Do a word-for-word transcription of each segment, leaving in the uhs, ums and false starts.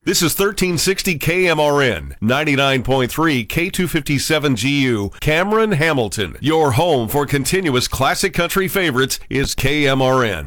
This is thirteen sixty K M R N, ninety-nine point three K two fifty-seven G U, Cameron, Hamilton. Your home for continuous classic country favorites is K M R N.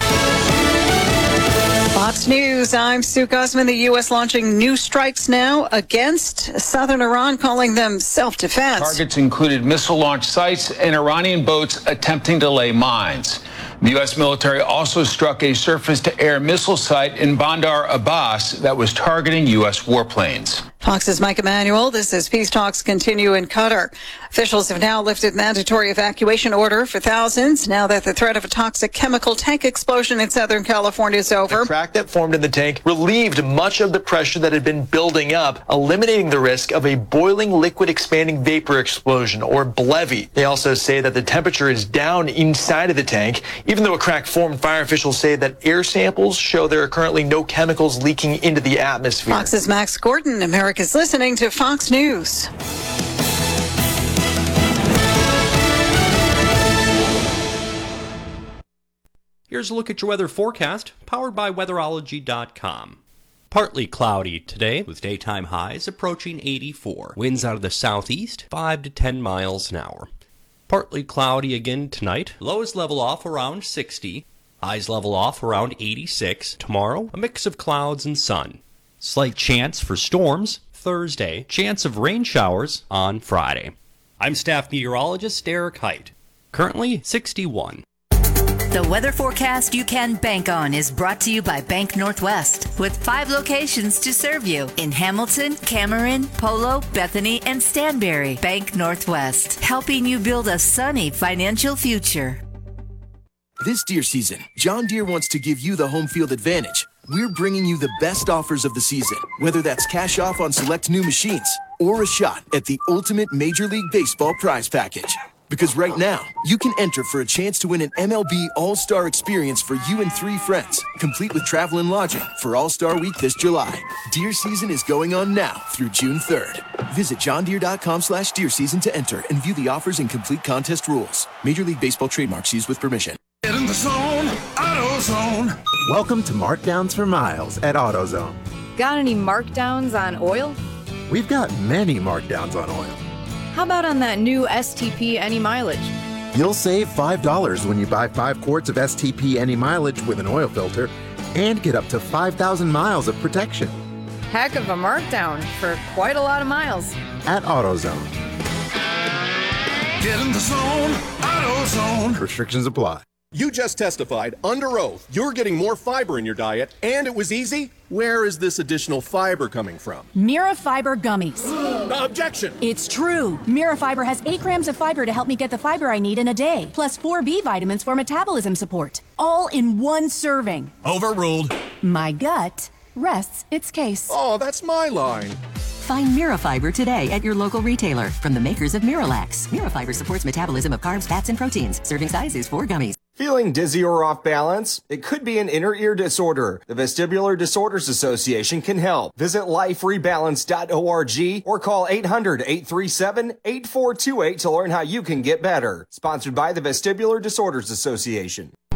Fox News, I'm Sue Guzman. The U S launching new strikes now against southern Iran, calling them self-defense. Targets included missile launch sites and Iranian boats attempting to lay mines. The U S military also struck a surface-to-air missile site in Bandar Abbas that was targeting U S warplanes. Fox's Mike Emanuel. This is Peace Talks continue in Qatar. Officials have now lifted mandatory evacuation order for thousands now that the threat of a toxic chemical tank explosion in Southern California is over. The crack that formed in the tank relieved much of the pressure that had been building up, eliminating the risk of a boiling liquid expanding vapor explosion, or B L E V I. They also say that the temperature is down inside of the tank. Even though a crack formed, fire officials say that air samples show there are currently no chemicals leaking into the atmosphere. Fox's Max Gordon. America's listening to Fox News. Here's a look at your weather forecast, powered by weatherology dot com. Partly cloudy today, with daytime highs approaching eighty-four. Winds out of the southeast, five to ten miles an hour. Partly cloudy again tonight. Lows level off around sixty. Highs level off around eighty-six. Tomorrow, a mix of clouds and sun. Slight chance for storms Thursday. Chance of rain showers on Friday. I'm staff meteorologist Eric Height. Currently sixty-one. The weather forecast you can bank on is brought to you by Bank Northwest, with five locations to serve you in Hamilton, Cameron, Polo, Bethany, and Stanberry. Bank Northwest, helping you build a sunny financial future. This deer season, John Deere wants to give you the home field advantage. We're bringing you the best offers of the season, whether that's cash off on select new machines or a shot at the ultimate Major League Baseball prize package. Because right now, you can enter for a chance to win an M L B All-Star experience for you and three friends, complete with travel and lodging for All-Star Week this July. Deer season is going on now through June third. Visit johndeere.com slash deer season to enter and view the offers and complete contest rules. Major League Baseball trademarks used with permission. Get in the zone, AutoZone. Welcome to Markdowns for Miles at AutoZone. Got any markdowns on oil? We've got many markdowns on oil. How about on that new S T P Any Mileage? You'll save five dollars when you buy five quarts of S T P Any Mileage with an oil filter and get up to five thousand miles of protection. Heck of a markdown for quite a lot of miles. At AutoZone. Get in the zone, AutoZone. Restrictions apply. You just testified under oath you're getting more fiber in your diet, and it was easy? Where is this additional fiber coming from? Mirafiber gummies. Objection! It's true. Mirafiber has eight grams of fiber to help me get the fiber I need in a day, plus four B vitamins for metabolism support, all in one serving. Overruled. My gut rests its case. Oh, that's my line. Find Mirafiber today at your local retailer from the makers of Miralax. Mirafiber supports metabolism of carbs, fats, and proteins. Serving size is four gummies. Feeling dizzy or off balance? It could be an inner ear disorder. The Vestibular Disorders Association can help. Visit life rebalance dot org or call eight hundred, eight three seven, eight four two eight to learn how you can get better. Sponsored by the Vestibular Disorders Association.